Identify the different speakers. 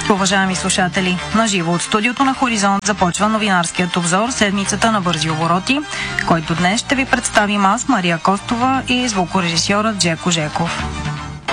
Speaker 1: Уважаеми слушатели, на живо от студиото на Хоризонт започва новинарският обзор седмицата на бързи обороти, който днес ще ви представим аз, Мария Костова, и звукорежисьорът Джеко Жеков.